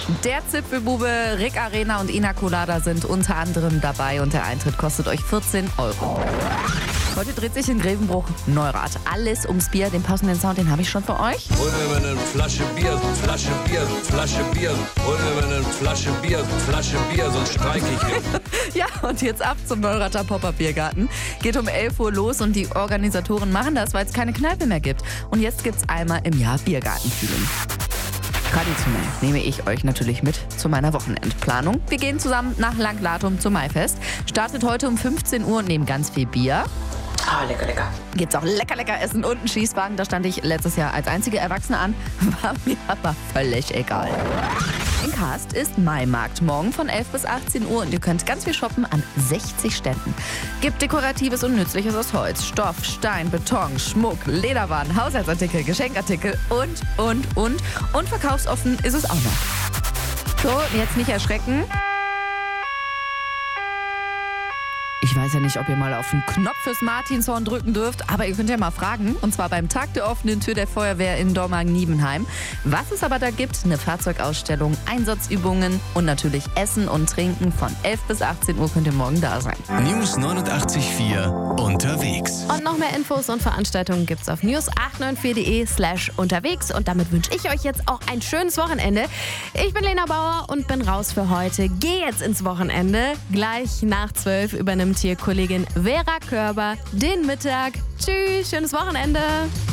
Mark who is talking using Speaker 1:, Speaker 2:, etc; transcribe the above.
Speaker 1: Der Zipfelbube, Rick Arena und Ina Colada sind unter anderem dabei und der Eintritt kostet euch 14 €. Heute dreht sich in Grevenbruch Neurath. Alles ums Bier, den passenden Sound, den habe ich schon für euch.
Speaker 2: Hol mir mal eine Flasche Bier, Flasche Bier, Flasche Bier. Hol mir mal eine Flasche Bier, sonst streik ich hin.
Speaker 1: Ja, und jetzt ab zum Neurather Pop-Up Biergarten. Geht um 11 Uhr los und die Organisatoren machen das, weil es keine Kneipe mehr gibt. Und jetzt gibt's einmal im Jahr Biergartenfeeling. Traditionell nehme ich euch natürlich mit zu meiner Wochenendplanung. Wir gehen zusammen nach Langlatum zum Maifest. Startet heute um 15 Uhr und nehmen ganz viel Bier.
Speaker 3: Ah, lecker, lecker.
Speaker 1: Gibt's auch lecker Essen und einen Schießwagen. Da stand ich letztes Jahr als einzige Erwachsene an. War mir aber völlig egal. In Karst ist Maimarkt morgen von 11 bis 18 Uhr und ihr könnt ganz viel shoppen an 60 Ständen. Gibt Dekoratives und Nützliches aus Holz, Stoff, Stein, Beton, Schmuck, Lederwaren, Haushaltsartikel, Geschenkartikel und verkaufsoffen ist es auch noch. So, jetzt nicht erschrecken. Ich weiß ja nicht, ob ihr mal auf den Knopf fürs Martinshorn drücken dürft, aber ihr könnt ja mal fragen. Und zwar beim Tag der offenen Tür der Feuerwehr in Dormagen-Niebenheim. Was es aber da gibt, eine Fahrzeugausstellung, Einsatzübungen und natürlich Essen und Trinken. Von 11 bis 18 Uhr könnt ihr morgen da sein.
Speaker 4: News 89.4 unterwegs.
Speaker 5: Und noch mehr Infos und Veranstaltungen gibt's auf news894.de/unterwegs. Und damit wünsche ich euch jetzt auch ein schönes Wochenende. Ich bin Lena Bauer und bin raus für heute. Geh jetzt ins Wochenende. Gleich nach 12 übernimmt hier Kollegin Vera Körber den Mittag. Tschüss, schönes Wochenende.